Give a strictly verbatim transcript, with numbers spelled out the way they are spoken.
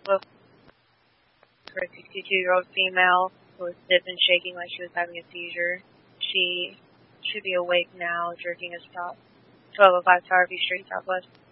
Well, for a sixty-two-year-old female who was stiff and shaking like she was having a seizure. She should be awake now, jerking a stop. twelve oh five Sowerby Street, Southwest.